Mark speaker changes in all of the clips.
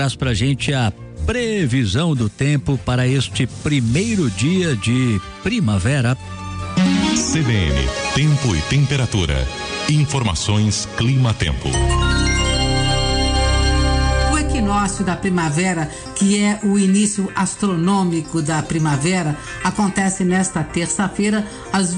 Speaker 1: traz pra gente a previsão do tempo para este primeiro dia de primavera.
Speaker 2: CBN, tempo e temperatura. Informações Clima-Tempo.
Speaker 3: O equinócio da primavera, que é o início astronômico da primavera, acontece nesta terça-feira às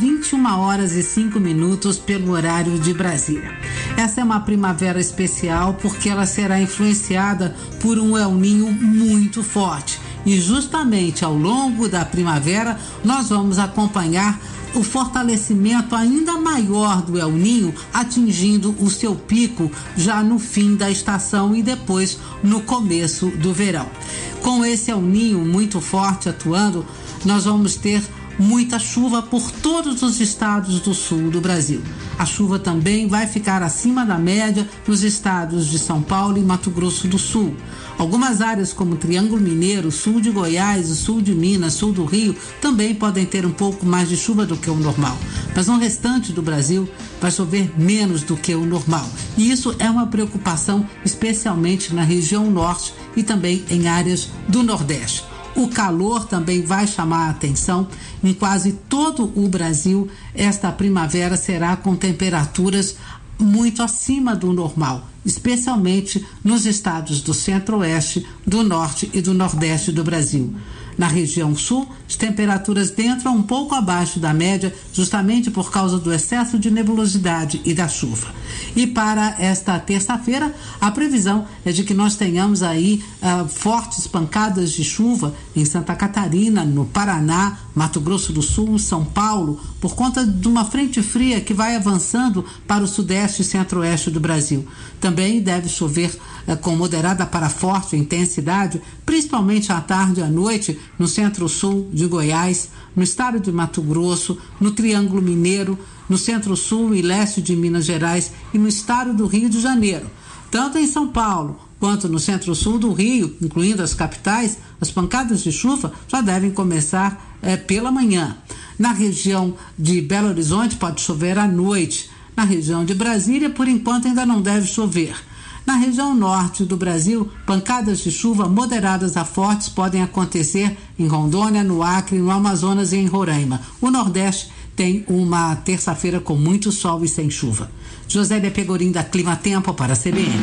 Speaker 3: 21h05 pelo horário de Brasília. Essa é uma primavera especial porque ela será influenciada por um El Niño muito forte. E justamente ao longo da primavera nós vamos acompanhar o fortalecimento ainda maior do El Niño, atingindo o seu pico já no fim da estação e depois no começo do verão. Com esse El Niño muito forte atuando, nós vamos ter muita chuva por todos os estados do sul do Brasil. A chuva também vai ficar acima da média nos estados de São Paulo e Mato Grosso do Sul. Algumas áreas como Triângulo Mineiro, sul de Goiás, sul de Minas, sul do Rio, também podem ter um pouco mais de chuva do que o normal. Mas no restante do Brasil vai chover menos do que o normal. E isso é uma preocupação, especialmente na região norte e também em áreas do Nordeste. O calor também vai chamar a atenção. Em quase todo o Brasil, esta primavera será com temperaturas muito acima do normal, especialmente nos estados do centro-oeste, do norte e do nordeste do Brasil. Na região sul, as temperaturas entram um pouco abaixo da média, justamente por causa do excesso de nebulosidade e da chuva. E para esta terça-feira, a previsão é de que nós tenhamos aí fortes pancadas de chuva em Santa Catarina, no Paraná, Mato Grosso do Sul, São Paulo, por conta de uma frente fria que vai avançando para o sudeste e centro-oeste do Brasil. Também deve chover com moderada para forte intensidade, principalmente à tarde e à noite, no centro-sul de Goiás, no estado de Mato Grosso, no Triângulo Mineiro, no centro-sul e leste de Minas Gerais e no estado do Rio de Janeiro. Tanto em São Paulo quanto no centro-sul do Rio, incluindo as capitais, as pancadas de chuva já devem começar pela manhã. Na região de Belo Horizonte pode chover à noite. Na região de Brasília, por enquanto, ainda não deve chover. Na região norte do Brasil, pancadas de chuva moderadas a fortes podem acontecer em Rondônia, no Acre, no Amazonas e em Roraima. O Nordeste tem uma terça-feira com muito sol e sem chuva. Josélia Pegorim, da Clima-Tempo, para a CBN.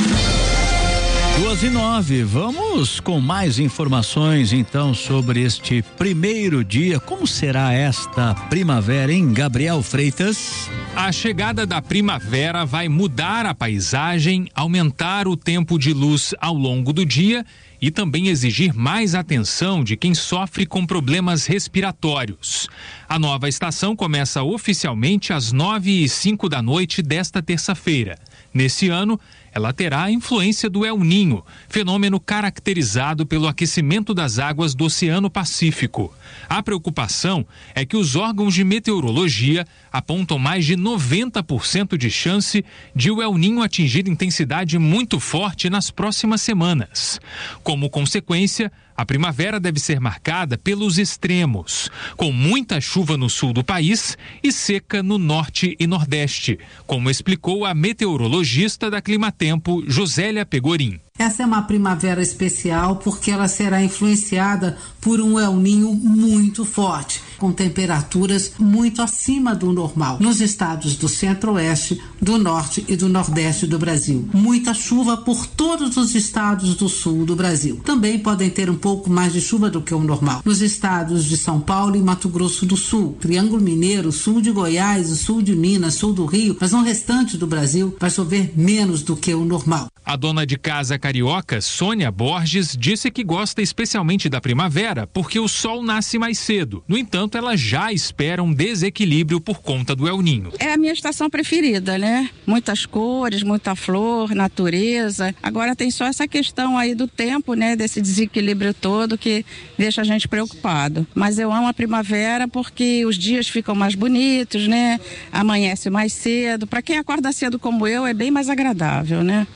Speaker 1: 2:09, vamos com mais informações então sobre este primeiro dia. Como será esta primavera, hein, Gabriel Freitas?
Speaker 4: A chegada da primavera vai mudar a paisagem, aumentar o tempo de luz ao longo do dia e também exigir mais atenção de quem sofre com problemas respiratórios. A nova estação começa oficialmente às 9h05 desta terça-feira. Nesse ano, ela terá a influência do El Niño, fenômeno caracterizado pelo aquecimento das águas do Oceano Pacífico. A preocupação é que os órgãos de meteorologia apontam mais de 90% de chance de o El Niño atingir intensidade muito forte nas próximas semanas. Como consequência, a primavera deve ser marcada pelos extremos, com muita chuva no sul do país e seca no norte e nordeste, como explicou a meteorologista da Clima-Tempo, Josélia Pegorim.
Speaker 3: Essa é uma primavera especial porque ela será influenciada por um El Niño muito forte, com temperaturas muito acima do normal nos estados do centro-oeste, do norte e do nordeste do Brasil. Muita chuva por todos os estados do sul do Brasil. Também podem ter um pouco mais de chuva do que o normal nos estados de São Paulo e Mato Grosso do Sul, Triângulo Mineiro, sul de Goiás, sul de Minas, sul do Rio, mas no restante do Brasil vai chover menos do que o normal.
Speaker 4: A dona de casa carioca, Sônia Borges, disse que gosta especialmente da primavera porque o sol nasce mais cedo. No entanto, ela já espera um desequilíbrio por conta do El Niño.
Speaker 5: É a minha estação preferida, né? Muitas cores, muita flor, natureza. Agora tem só essa questão aí do tempo, né? Desse desequilíbrio todo que deixa a gente preocupado. Mas eu amo a primavera porque os dias ficam mais bonitos, né? Amanhece mais cedo. Para quem acorda cedo como eu, é bem mais agradável, né?
Speaker 4: A mudança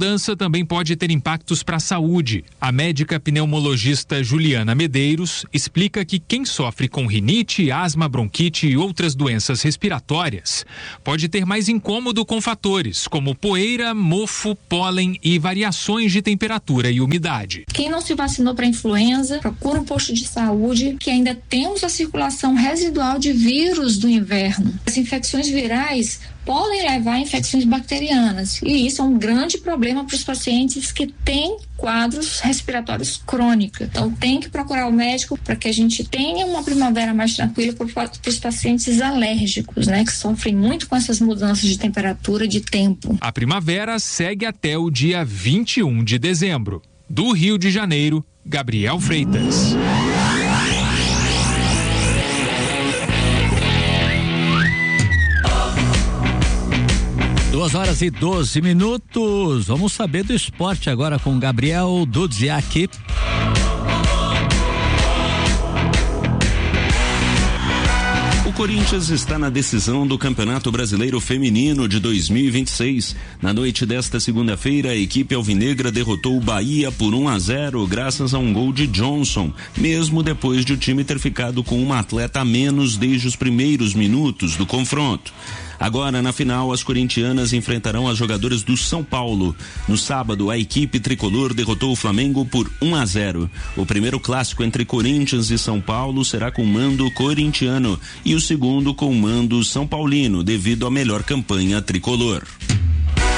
Speaker 4: mudança também pode ter impactos para a saúde. A médica pneumologista Juliana Medeiros explica que quem sofre com rinite, asma, bronquite e outras doenças respiratórias pode ter mais incômodo com fatores como poeira, mofo, pólen e variações de temperatura e umidade.
Speaker 6: Quem não se vacinou para influenza, procura um posto de saúde, que ainda temos a circulação residual de vírus do inverno. As infecções virais podem levar a infecções bacterianas e isso é um grande problema para os pacientes que têm quadros respiratórios crônicos. Então tem que procurar o médico para que a gente tenha uma primavera mais tranquila para os pacientes alérgicos, né, que sofrem muito com essas mudanças de temperatura, de tempo.
Speaker 4: A primavera segue até o dia 21 de dezembro. Do Rio de Janeiro, Gabriel Freitas.
Speaker 1: 2h12. Vamos saber do esporte agora com Gabriel Dudziak.
Speaker 7: O Corinthians está na decisão do Campeonato Brasileiro Feminino de 2026. Na noite desta segunda-feira, a equipe alvinegra derrotou o Bahia por 1-0 graças a um gol de Johnson, mesmo depois de o time ter ficado com uma atleta a menos desde os primeiros minutos do confronto. Agora, na final, as corintianas enfrentarão as jogadoras do São Paulo. No sábado, a equipe tricolor derrotou o Flamengo por 1-0. O primeiro clássico entre Corinthians e São Paulo será com mando corintiano e o segundo com mando São Paulino, devido à melhor campanha tricolor.